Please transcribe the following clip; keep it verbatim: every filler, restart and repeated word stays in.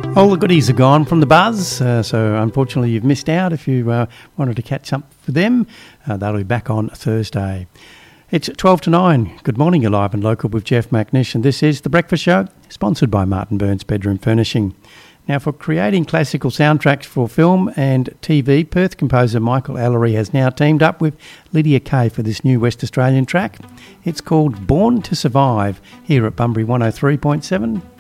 All the goodies are gone from the buzz, uh, so unfortunately you've missed out if you uh, wanted to catch up for them. Uh, they'll be back on Thursday. It's twelve to nine. Good morning, you're live and local with Jeff McNish, and this is The Breakfast Show, sponsored by Martin Burns Bedroom Furnishing. Now, for creating classical soundtracks for film and T V, Perth composer Michael Ellery has now teamed up with Lydia Kay for this new West Australian track. It's called Born to Survive, here at Bunbury one oh three point seven